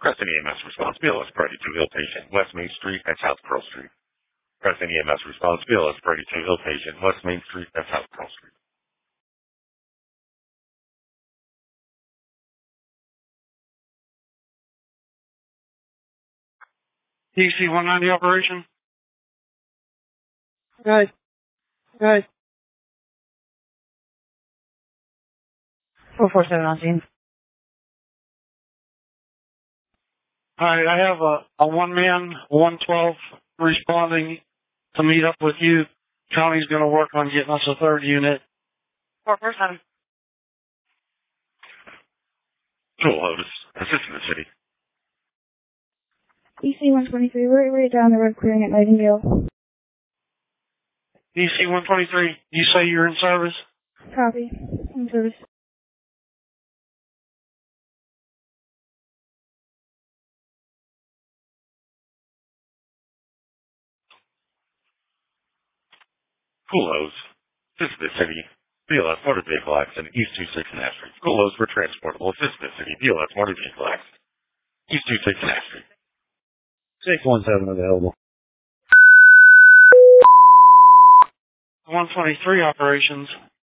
Preston EMS response. BLS Priority 2 ill patient, West Main Street and South Pearl Street. Preston EMS response. BLS Priority 2 ill patient, West Main Street and South Pearl Street. DC 190 operation. Right. 447 on scene. Alright, I have a one-man, 112 responding to meet up with you. County's going to work on getting us a third unit. 447. Joel Otis, assistant the city. DC 123, we're right down the road clearing at Nightingale. DC 123, you say you're in service? Copy. In service. Cool Hose, assistant the city. BLS motor vehicle accident, East 26 and F Street. Cool Hose for transportable, assistant the city. BLS motor vehicle accident, East 26 and F Street. 617 available. 123 operations.